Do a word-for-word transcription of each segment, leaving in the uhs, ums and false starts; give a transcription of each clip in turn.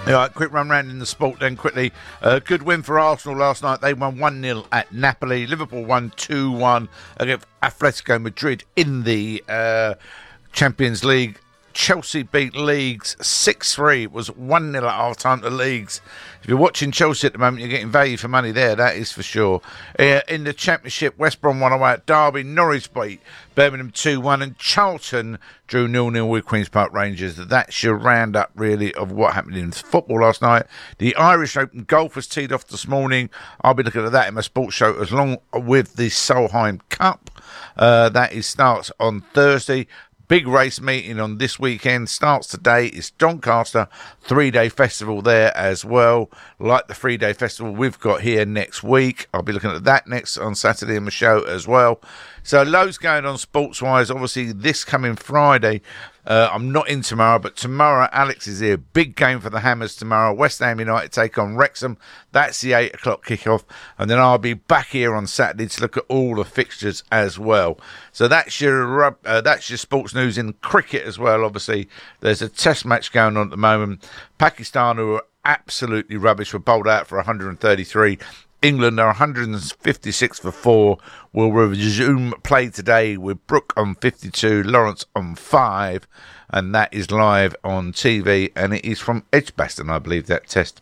All right, quick run round in the sport then quickly. Uh, good win for Arsenal last night. They won one nil at Napoli. Liverpool won two one against Atletico Madrid in the uh, Champions League. Chelsea beat Leeds six three. It was one nil at half-time to Leeds. If you're watching Chelsea at the moment, you're getting value for money there, that is for sure. Uh, in the Championship, West Brom won away at Derby. Norwich beat Birmingham two one. And Charlton drew nil nil with Queen's Park Rangers. That's your roundup, really, of what happened in football last night. The Irish Open Golf was teed off this morning. I'll be looking at that in my sports show, as long with the Solheim Cup. Uh, that is starts on Thursday. Big race meeting on this weekend starts today. It's Doncaster three-day festival there as well, like the three-day festival we've got here next week. I'll be looking at that next on Saturday in my show as well. So loads going on sports-wise. Obviously, this coming Friday, uh, I'm not in tomorrow, but tomorrow Alex is here. Big game for the Hammers tomorrow. West Ham United take on Wrexham. That's the eight o'clock kickoff. And then I'll be back here on Saturday to look at all the fixtures as well. So that's your uh, that's your sports news in cricket as well. Obviously, there's a test match going on at the moment. Pakistan, who are absolutely rubbish, were bowled out for one hundred thirty-three. England are one hundred fifty-six for four. Will resume play today with Brooke on fifty-two, Lawrence on five, and that is live on T V, and it is from Edgbaston, I believe, that test.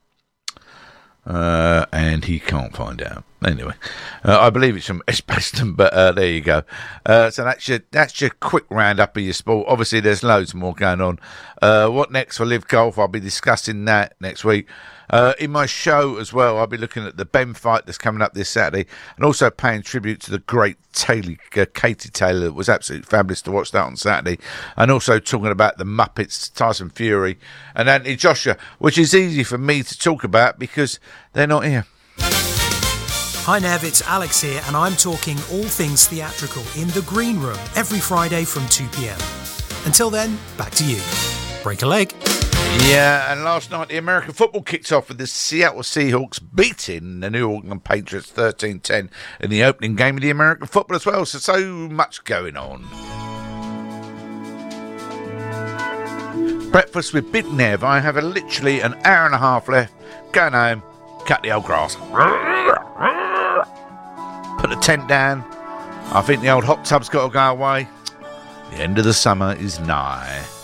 Uh, and he can't find out. Anyway, uh, I believe it's from Edgbaston, but uh, there you go. Uh, so that's your that's your quick roundup of your sport. Obviously, there's loads more going on. Uh, what next for Live Golf? I'll be discussing that next week. Uh, in my show as well, I'll be looking at the Ben fight that's coming up this Saturday, and also paying tribute to the great Taylor, uh, Katie Taylor. It was absolutely fabulous to watch that on Saturday, and also talking about the Muppets, Tyson Fury, and Anthony Joshua, which is easy for me to talk about because they're not here. Hi Nev, it's Alex here, and I'm talking all things theatrical in The Green Room every Friday from two p.m. Until then, back to you. Break a leg. Yeah, and last night the American football kicked off with the Seattle Seahawks beating the New England Patriots thirteen ten in the opening game of the American football as well. So, so much going on. Breakfast with Big Nev. I have a, literally an hour and a half left. Going home, cut the old grass. Put the tent down. I think the old hot tub's got to go away. The end of the summer is nigh.